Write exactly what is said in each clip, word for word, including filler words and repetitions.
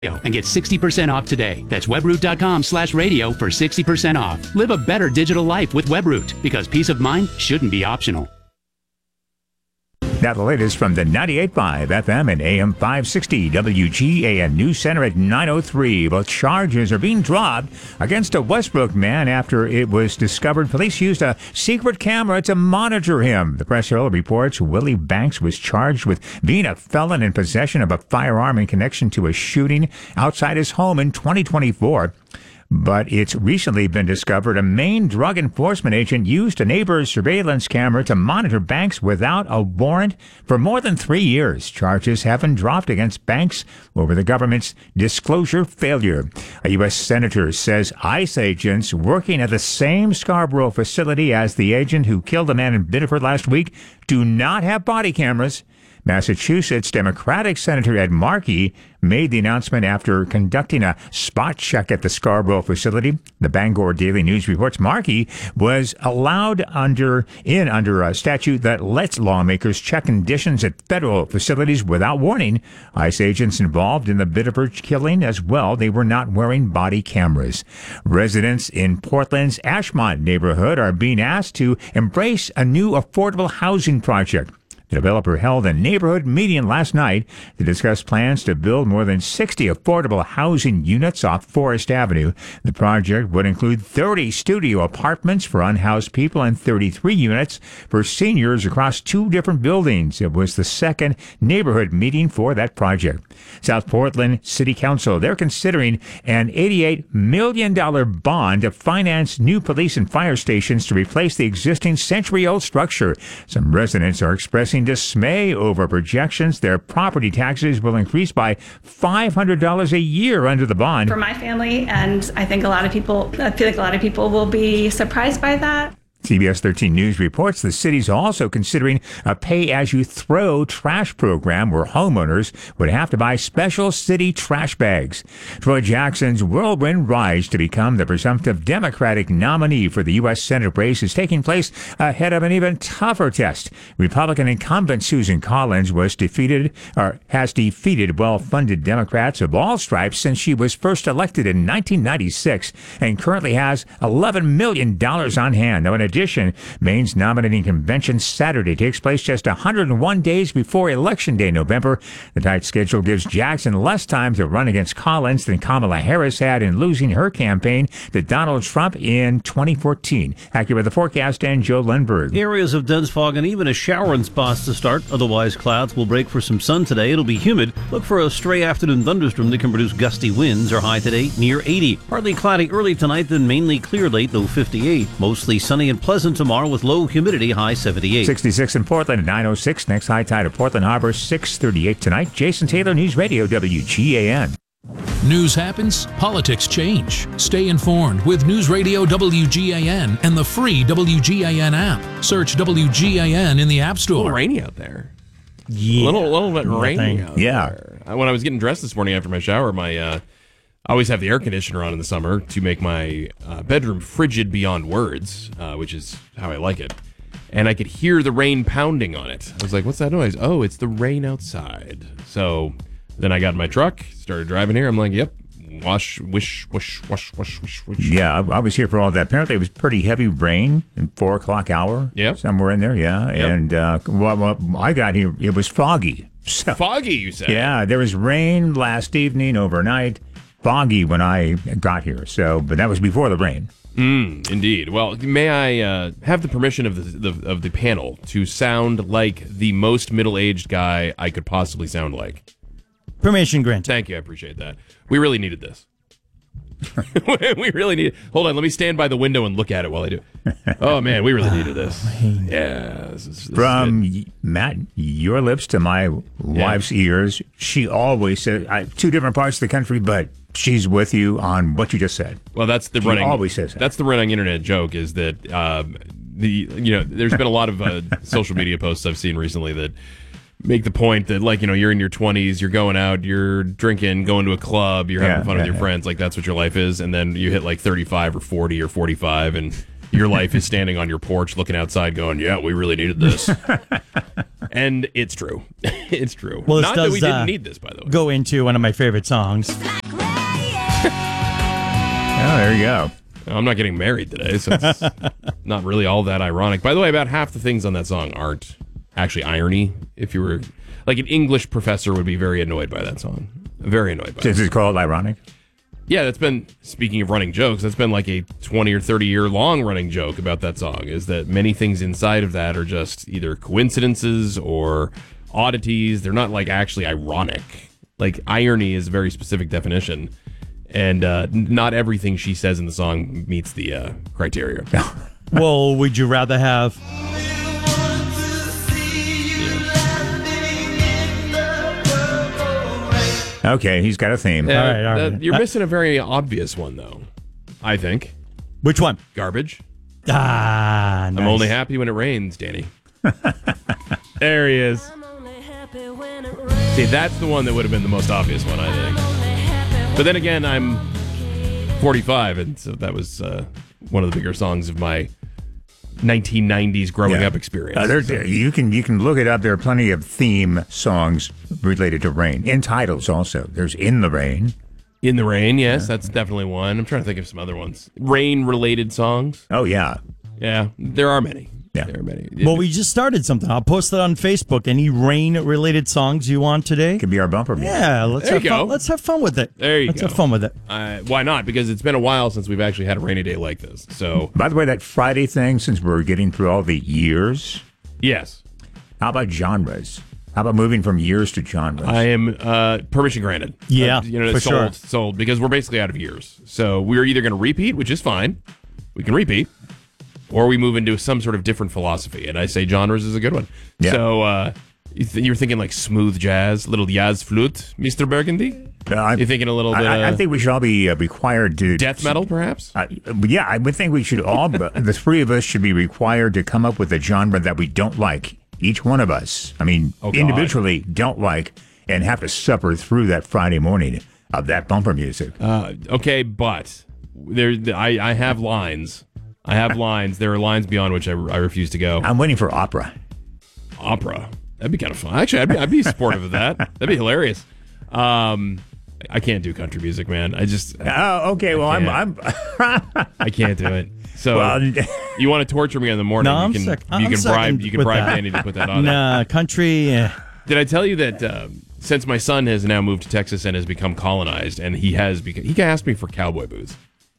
and get sixty percent off today. That's webroot.com slash radio for sixty percent off. Live a better digital life with Webroot, because peace of mind shouldn't be optional. Now the latest from the ninety-eight point five F M and A M five sixty W G A N News Center at nine oh three. Both charges are being dropped against a Westbrook man after it was discovered police used a secret camera to monitor him. The Press Herald reports Willie Banks was charged with being a felon in possession of a firearm in connection to a shooting outside his home in twenty twenty-four. But it's recently been discovered a Maine drug enforcement agent used a neighbor's surveillance camera to monitor Banks without a warrant for more than three years. Charges have been dropped against Banks over the government's disclosure failure. A U S senator says ICE agents working at the same Scarborough facility as the agent who killed a man in Biddeford last week do not have body cameras. Massachusetts Democratic Senator Ed Markey made the announcement after conducting a spot check at the Scarborough facility. The Bangor Daily News reports Markey was allowed under in under a statute that lets lawmakers check conditions at federal facilities without warning. ICE agents involved in the Biddeford killing as well, they were not wearing body cameras. Residents in Portland's Ashmont neighborhood are being asked to embrace a new affordable housing project. The developer held a neighborhood meeting last night to discuss plans to build more than sixty affordable housing units off Forest Avenue. The project would include thirty studio apartments for unhoused people and thirty-three units for seniors across two different buildings. It was the second neighborhood meeting for that project. South Portland City Council, they're considering an eighty-eight million dollars bond to finance new police and fire stations to replace the existing century-old structure. Some residents are expressing dismay over projections their property taxes will increase by five hundred dollars a year under the bond. For my family, and I think a lot of people, I feel like a lot of people will be surprised by that. C B S thirteen News reports the city's also considering a pay-as-you-throw trash program where homeowners would have to buy special city trash bags. Troy Jackson's whirlwind rise to become the presumptive Democratic nominee for the U S Senate race is taking place ahead of an even tougher test. Republican incumbent Susan Collins was defeated, or has defeated well-funded Democrats of all stripes since she was first elected in nineteen ninety-six and currently has eleven million dollars on hand. Now, in addition, Maine's nominating convention Saturday takes place just one hundred one days before Election Day, November. The tight schedule gives Jackson less time to run against Collins than Kamala Harris had in losing her campaign to Donald Trump in twenty fourteen. Accurate the forecast and Joe Lundberg. Areas of dense fog and even a shower in spots to start. Otherwise, clouds will break for some sun today. It'll be humid. Look for a stray afternoon thunderstorm that can produce gusty winds. Our high today near eighty. Partly cloudy early tonight, then mainly clear late, though fifty-eight. Mostly sunny and pleasant tomorrow with low humidity, high seventy-eight. sixty-six in Portland at nine oh six. Next high tide at Portland Harbor, six thirty-eight tonight. Jason Taylor, News Radio W G A N. News happens, politics change. Stay informed with News Radio W G A N and the free W G A N app. Search W G A N in the App Store. A little rainy out there. Yeah. A little, little bit rainy out yeah. there. When I was getting dressed this morning after my shower, my uh, I always have the air conditioner on in the summer to make my uh, bedroom frigid beyond words, uh, which is how I like it. And I could hear the rain pounding on it. I was like, what's that noise? Oh, it's the rain outside. So then I got in my truck, started driving here. I'm like, yep, wash, wish, wish, wash, wash, wish, wish. Yeah, I, I was here for all that. Apparently it was pretty heavy rain in four o'clock hour. Yep. Somewhere in there, yeah. Yep. And uh, well, well, I got here, it was foggy. So, foggy, you said? Yeah, there was rain last evening, overnight. Foggy when I got here, so but that was before the rain. Mm, indeed. Well, may I uh, have the permission of the, the of the panel to sound like the most middle-aged guy I could possibly sound like? Permission granted. Thank you. I appreciate that. We really needed this. we really need. Hold on. Let me stand by the window and look at it while I do. Oh man, we really needed this. Yeah. This is, this From is Matt, your lips to my wife's yeah. ears, she always said I, two different parts of the country, but she's with you on what you just said. Well, that's the she running. Always says that. That's the running internet joke. Is that um, the you know? There's been a lot of uh, social media posts I've seen recently that make the point that, like, you know, you're in your twenties, you're going out, you're drinking, going to a club, you're having yeah, fun yeah, with your yeah. friends, like that's what your life is, and then you hit like thirty-five or forty or forty-five, and your life is standing on your porch looking outside going, yeah, we really needed this. And it's true. It's true. Well, this Not does, that we didn't uh, need this, by the way. Go into one of my favorite songs. Oh, there you go. I'm not getting married today, so it's not really all that ironic. By the way, about half the things on that song aren't actually irony. If you were, like, an English professor would be very annoyed by that song. Very annoyed by it. Is it called ironic? Yeah, that's been, speaking of running jokes, that's been like a twenty or thirty year long running joke about that song, is that many things inside of that are just either coincidences or oddities. They're not, like, actually ironic. Like, irony is a very specific definition. And uh, not everything she says in the song meets the uh, criteria. Well, would you rather have... Okay, he's got a theme. Uh, All right, all uh, right. You're Uh, missing a very obvious one, though, I think. Which one? Garbage. Ah, nice. I'm only happy when it rains, Danny. There he is. See, that's the one that would have been the most obvious one, I think. But then again, I'm forty-five, and so that was uh, one of the bigger songs of my nineteen nineties growing Yeah. up experience. Uh, there's, you can you can look it up. There are plenty of theme songs related to rain. In titles also. There's In the Rain. In the Rain, yes, that's definitely one. I'm trying to think of some other ones. Rain-related songs. Oh, yeah. Yeah, there are many. Yeah. There are many. Well, we just started something. I'll post it on Facebook. Any rain-related songs you want today? Could be our bumper music. Yeah, let's There have you fun. go. Let's have fun with it. There you let's go. have fun with it. Uh, why not? Because it's been a while since we've actually had a rainy day like this. So, By the way, that Friday thing, since we're getting through all the years, yes, how about genres? How about moving from years to genres? I am uh, permission granted. Yeah, Uh, you know, for it's sold, sure. sold because we're basically out of years. So we're either going to repeat, which is fine, we can repeat, or we move into some sort of different philosophy. And I say genres is a good one. Yeah. So uh, you th- you're thinking like smooth jazz, little jazz flute, Mister Burgundy. Uh, I- You're thinking a little bit. I, I uh, think we should all be uh, required to death metal, perhaps. Uh, yeah, I would think we should all, the three of us should be required to come up with a genre that we don't like. Each one of us, I mean, Oh, God. individually don't like, and have to suffer through that Friday morning of that bumper music. Uh, okay, but there, I, I have lines. I have lines. There are lines beyond which I, I refuse to go. I'm waiting for opera. Opera. That'd be kind of fun. Actually, I'd be, I'd be supportive of that. That'd be hilarious. Um, I can't do country music, man. I just, Oh, okay. Well, I'm, can't. I'm I can't do it. So well, you want to torture me in the morning? No, you I'm can, sec- you I'm can second bribe, you can with bribe that. Danny to put that on. Nah, country. eh. Did I tell you that uh, since my son has now moved to Texas and has become colonized, and he has become, he asked me for cowboy boots.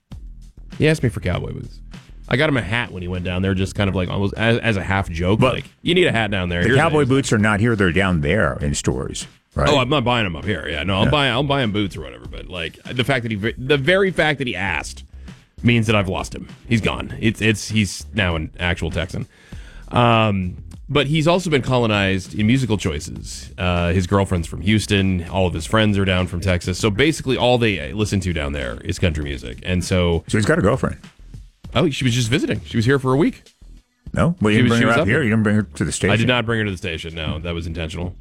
He asked me for cowboy boots. I got him a hat when he went down there, just kind of like almost as, as a half joke. But like, you need a hat down there. the Here's cowboy it. boots are not here; they're down there in stores. Right? Oh, I'm not buying them up here. Yeah, no, I'll buy I'll buy him boots or whatever. But like the fact that he, the very fact that he asked, means that I've lost him. He's gone. It's it's he's now an actual Texan. Um, but he's also been colonized in musical choices. Uh, his girlfriend's from Houston. All of his friends are down from Texas. So basically, all they listen to down there is country music. And so, so he's got a girlfriend. oh, she was just visiting. She was here for a week. No, well, you She didn't was- bring she her was up up here. there. You didn't bring her to the station. I did not bring her to the station. No, that was intentional.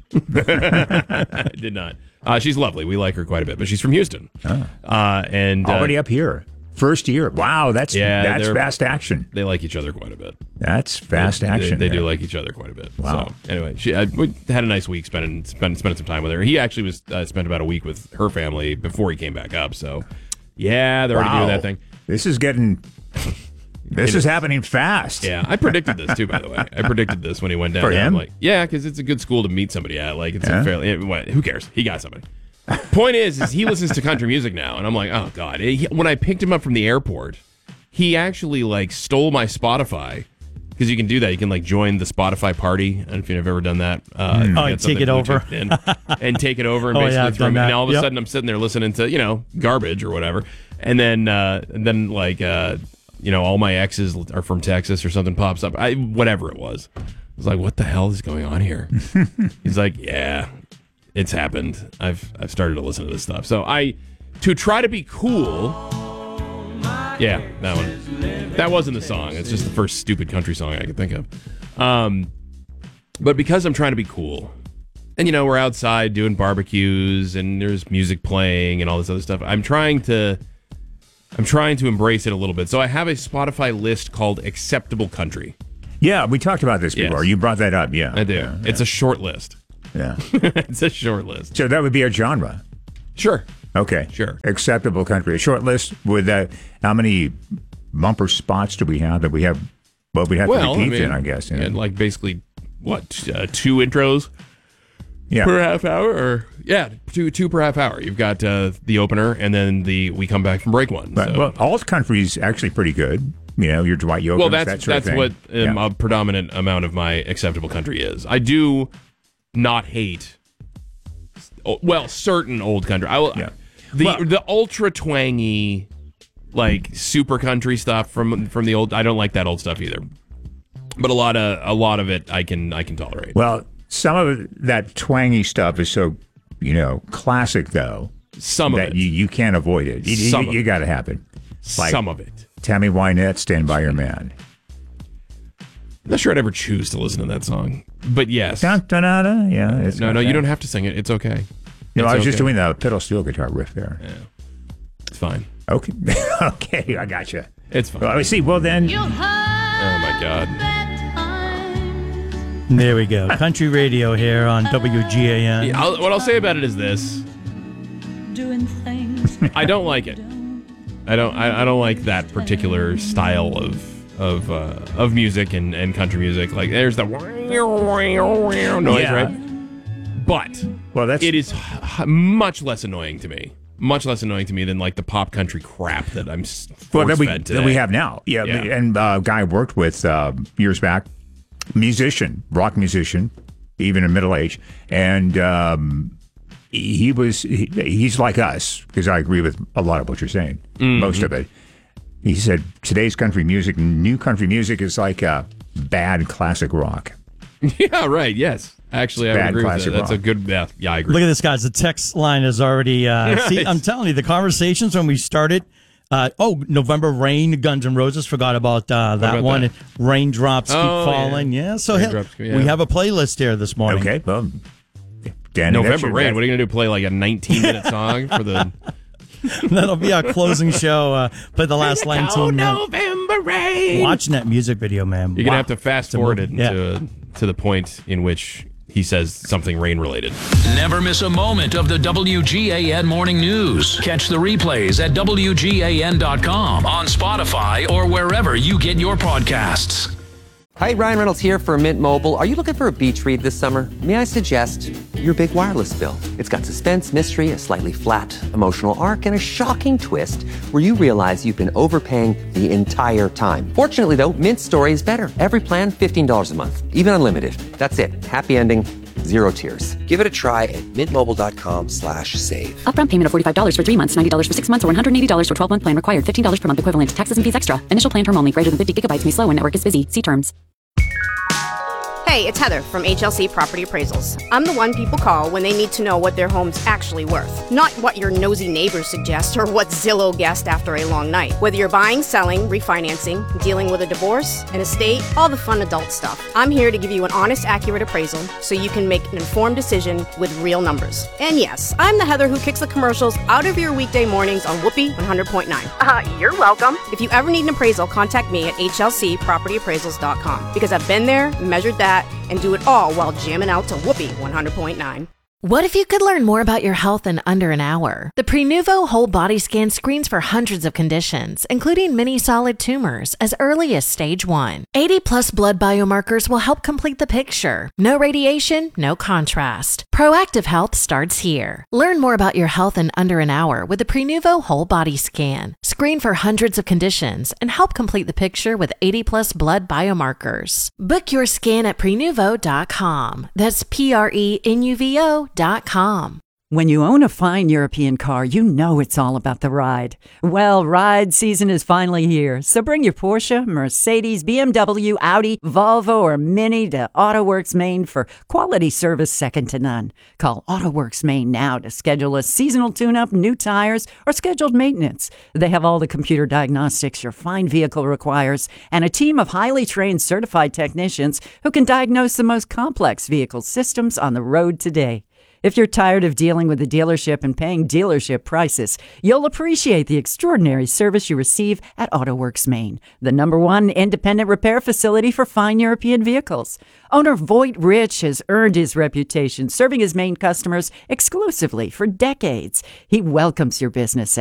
I did not. Uh, she's lovely. We like her quite a bit, but she's from Houston. Oh. Uh, and uh, Already up here, first year. Wow, that's Yeah, that's they're- fast action. they like each other quite a bit. That's fast They- action. They, they do there. like each other quite a bit. Wow. So anyway, she I, we had a nice week spending spend, spending some time with her. He actually was uh, spent about a week with her family before he came back up. So yeah, they're already Wow. doing that thing. This is getting. This It is is. happening fast. Yeah, I predicted this too. By the way, I predicted this when he went down. For there. I'm him? like, yeah, because it's a good school to meet somebody at. Like, it's Yeah. a fairly. It, what, who cares? He got somebody. Point is, is he listens to country music now, and I'm like, oh god. He, when I picked him up from the airport, he actually like stole my Spotify. Because you can do that. You can like join the Spotify party. I don't know if you've ever done that. Uh, Hmm. you Oh, get take it something over. Bluetoothed in and take it over and Oh, yeah, basically I've throw done me. And that. all of a Yep. sudden, I'm sitting there listening to you know garbage or whatever, and then uh, and then like uh, you know all my exes are from Texas or something pops up. I whatever it was. I was like, what the hell is going on here? He's like, yeah, it's happened. I've I've started to listen to this stuff. So I to try to be cool. Yeah, that one. That wasn't the song. It's just the first stupid country song I could think of. Um, but because I'm trying to be cool, and you know we're outside doing barbecues and there's music playing and all this other stuff, I'm trying to I'm trying to embrace it a little bit. So I have a Spotify list called Acceptable Country. Yeah, we talked about this before. Yes. You brought that up, yeah. I do. Yeah, it's yeah. a short list. Yeah. It's a short list. So that would be a genre. Sure. Okay. Sure. Acceptable country. A short list with that. How many bumper spots do we have that we have? Well, we have Well, to be I deep mean, in, I guess. You know? and like basically, what, uh, two intros yeah. per half hour? Or yeah, two two per half hour. You've got uh, the opener and then the we come back from break one. But, so. well, alt country's actually pretty good. You know, your Dwight Yoakam, Well, that's that sort that's of thing. what um, yeah. a predominant amount of my acceptable country is. I do not hate, oh, well, certain old country. I will Yeah. the Well- the ultra twangy, like super country stuff from from the old. I don't like that old stuff either. But a lot of a lot of it I can I can tolerate. Well, some of that twangy stuff is so, you know, classic though. Some of that it. you, you can't avoid it. You, Some you, of you it. got to have it. Like Some of it. Tammy Wynette, Stand By Your Man. I'm not sure I'd ever choose to listen to that song, but yes. Dun, dun, dun, dun. Yeah, it's No, got no, you that. don't have to sing it. It's okay. No, It's I was just okay. doing the pedal steel guitar riff there. Yeah. It's fine. Okay, okay, I got you. It's fine. Well, I see. Well, then, Oh my God. There we go. Country radio here on W G A N. Yeah, I'll, what I'll say about it is this: Doing things. I don't like it. I don't. I, I don't like that particular style of of uh, of music and, and country music. Like there's the noise, Yeah. right? But well, that's it is h- much less annoying to me. Much less annoying to me than like the pop country crap that I'm s- well that we force-fed that today. we have now. Yeah, Yeah. and uh, guy I worked with uh, years back, musician, rock musician, even in middle age, and um, he, he was he, he's like us because I agree with a lot of what you're saying, Mm-hmm. most of it. He said today's country music, new country music, is like uh, bad classic rock. Yeah, right. Yes, actually, I would Bad agree with classic that. That's rock. a good. Yeah, yeah, I agree. Look at this, guys. The text line is already. Uh, see, Right. I'm telling you, the conversations when we started. Uh, oh, November Rain, Guns N' Roses. Forgot about uh, that about one. that? Raindrops Oh, keep falling. Yeah. So Raindrops, hey, yeah. we have a playlist here this morning. Okay, well, Danny, November that's your- Rain. What are you gonna do? Play like a nineteen minute song for the That'll be our closing show. Uh, play the last nineteen minutes. November Rain. Watching that music video, man. You're gonna Wow. have to fast It's a forward it movie. Yeah. to to the point in which he says something rain related. Never miss a moment of the W G A N morning news. Catch the replays at W G A N dot com, on Spotify, or wherever you get your podcasts. Hi, Ryan Reynolds here for Mint Mobile. Are you looking for a beach read this summer? May I suggest your big wireless bill? It's got suspense, mystery, a slightly flat, emotional arc, and a shocking twist where you realize you've been overpaying the entire time. Fortunately, though, Mint's story is better. Every plan, fifteen dollars a month, even unlimited. That's it. Happy ending, zero tears. Give it a try at mintmobile.com slash save. Upfront payment of forty-five dollars for three months, ninety dollars for six months, or one hundred eighty dollars for twelve-month plan required. fifteen dollars per month equivalent. Taxes and fees extra. Initial plan term only. Greater than fifty gigabytes may slow when network is busy. See terms. Hey, it's Heather from H L C Property Appraisals. I'm the one people call when they need to know what their home's actually worth. Not what your nosy neighbors suggest or what Zillow guessed after a long night. Whether you're buying, selling, refinancing, dealing with a divorce, an estate, all the fun adult stuff. I'm here to give you an honest, accurate appraisal so you can make an informed decision with real numbers. And yes, I'm the Heather who kicks the commercials out of your weekday mornings on Whoopee one hundred point nine. Uh, you're welcome. If you ever need an appraisal, contact me at H L C property appraisals dot com because I've been there, measured that, and do it all while jamming out to Whoopee one hundred point nine. What if you could learn more about your health in under an hour? The Prenuvo Whole Body Scan screens for hundreds of conditions, including many solid tumors, as early as stage one. eighty plus blood biomarkers will help complete the picture. No radiation, no contrast. Proactive health starts here. Learn more about your health in under an hour with the Prenuvo Whole Body Scan. Screen for hundreds of conditions and help complete the picture with eighty plus blood biomarkers. Book your scan at prenuvo dot com. That's P R E N U V O dot com. When you own a fine European car, you know it's all about the ride. Well, ride season is finally here, so bring your Porsche, Mercedes, B M W, Audi, Volvo, or Mini to AutoWorks Maine for quality service second to none. Call AutoWorks Maine now to schedule a seasonal tune-up, new tires, or scheduled maintenance. They have all the computer diagnostics your fine vehicle requires and a team of highly trained certified technicians who can diagnose the most complex vehicle systems on the road today. If you're tired of dealing with the dealership and paying dealership prices, you'll appreciate the extraordinary service you receive at AutoWorks Maine, the number one independent repair facility for fine European vehicles. Owner Voight Rich has earned his reputation serving his Maine customers exclusively for decades. He welcomes your business